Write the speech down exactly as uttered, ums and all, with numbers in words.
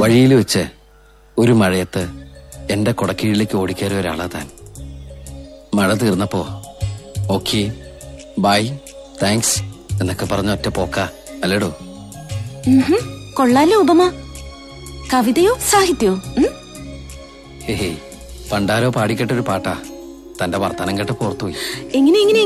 വഴിയിൽ വെച്ച് ഒരു മഴയത്ത് എന്റെ കൊടക്കീഴിലേക്ക് ഓടിക്കയറിയ ഒരാളാ താൻ. മഴ തീർന്നപ്പോ ഓക്കെ ബൈ താങ്ക്സ് എന്നൊക്കെ പറഞ്ഞ ഒറ്റ പോക്ക അല്ലേടോ? കൊള്ളാലോ ഉപമ. കവിതയോ സാഹിത്യോ? ഹേ പണ്ടാരോ പാടിക്കേട്ടൊരു പാട്ടാ. തന്റെ വർത്തമാനം കേട്ട് പുറത്തുപോയി. എങ്ങനെ എങ്ങനെ